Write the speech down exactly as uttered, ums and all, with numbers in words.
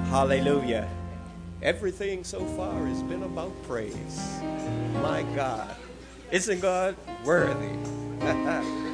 Hallelujah. Everything so far has been about praise. My God. Isn't God worthy?